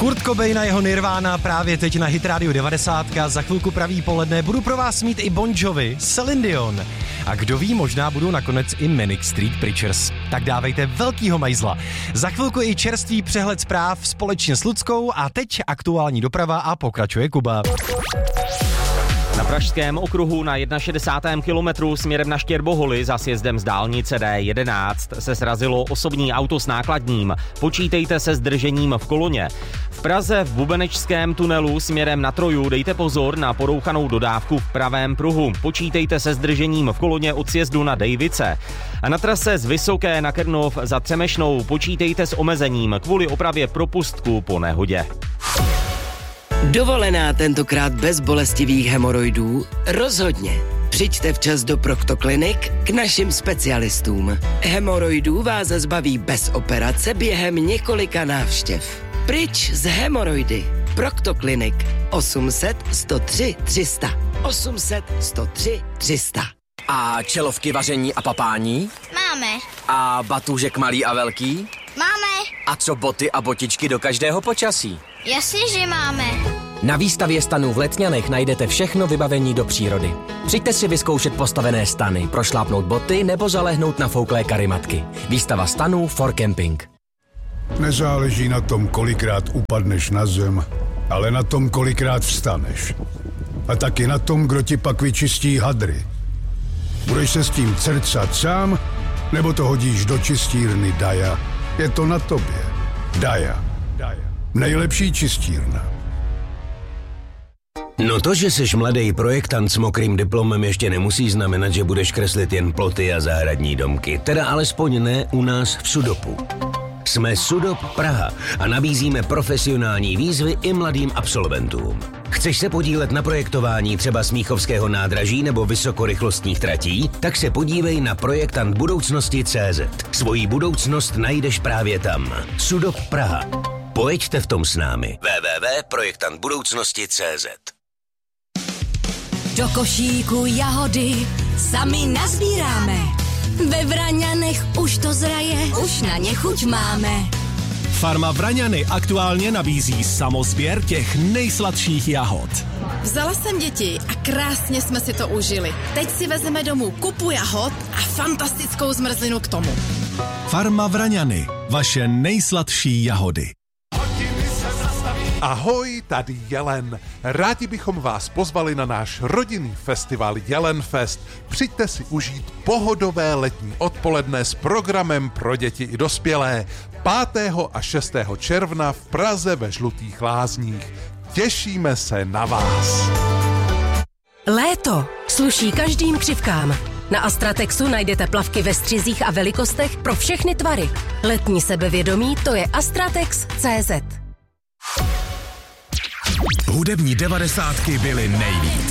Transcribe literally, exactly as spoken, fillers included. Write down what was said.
Kurt Cobain a jeho Nirvana právě teď na Hit Radio devadesát. Za chvilku pravý poledne budu pro vás mít i Bon Jovi, Celine Dion. A kdo ví, možná budou nakonec i Manic Street Preachers. Tak dávejte velkýho majzla. Za chvilku i čerstvý přehled zpráv společně s Luckou a teď aktuální doprava a pokračuje Kuba. Na Pražském okruhu na šedesátém prvním kilometru směrem na Štěrboholy za sjezdem z dálnice D jedenáct se srazilo osobní auto s nákladním. Počítejte se zdržením v koloně. V Praze v Bubenečském tunelu směrem na Troju dejte pozor na porouchanou dodávku v pravém pruhu. Počítejte se zdržením v koloně od sjezdu na Dejvice. A na trase z Vysoké na Krnov za Třemešnou počítejte s omezením kvůli opravě propustku po nehodě. Dovolená tentokrát bez bolestivých hemoroidů? Rozhodně. Přijďte včas do Proktoklinik k našim specialistům. Hemoroidů vás zbaví bez operace během několika návštěv. Pryč z hemoroidy. Proktoklinik osm set sto tři tři sta. osm set sto tři tři sta. A čelovky vaření a papání? Máme. A batůžek malý a velký? Máme. A co boty a botičky do každého počasí? Jasně, že máme. Na výstavě stanů v Letňanech najdete všechno vybavení do přírody. Přijďte si vyzkoušet postavené stany, prošlápnout boty nebo zalehnout na fouklé karimatky. Výstava stanů for camping. Nezáleží na tom, kolikrát upadneš na zem, ale na tom, kolikrát vstaneš. A taky na tom, kdo ti pak vyčistí hadry. Budeš se s tím crcat sám, nebo to hodíš do čistírny Daja? Je to na tobě. Daja. Nejlepší čistírna. No to, že jsi mladý projektant s mokrým diplomem, ještě nemusí znamenat, že budeš kreslit jen ploty a zahradní domky. Teda alespoň ne u nás v Sudopu. Jsme Sudop Praha a nabízíme profesionální výzvy i mladým absolventům. Chceš se podílet na projektování třeba Smíchovského nádraží nebo vysokorychlostních tratí? Tak se podívej na projektant budoucnosti tečka cé zet. Svoji budoucnost najdeš právě tam. Sudop Praha. Pojďte v tom s námi. w w w tečka projektant budoucnosti tečka cé zet. Do košíku jahody sami nazbíráme. Ve Vraňanech už to zraje, už na ně chuť máme. Farma Vraňany aktuálně nabízí samosběr těch nejsladších jahod. Vzala jsem děti a krásně jsme si to užili. Teď si vezmeme domů kupu jahod a fantastickou zmrzlinu k tomu. Farma Vraňany, vaše nejsladší jahody. Ahoj, tady Jelen. Rádi bychom vás pozvali na náš rodinný festival Jelenfest. Přijďte si užít pohodové letní odpoledne s programem pro děti i dospělé. pátého a šestého června v Praze ve Žlutých Lázních. Těšíme se na vás. Léto sluší každým křivkám. Na Astratexu najdete plavky ve střizích a velikostech pro všechny tvary. Letní sebevědomí, to je astratex tečka cé zet. Hudební devadesátky byly nejvíc.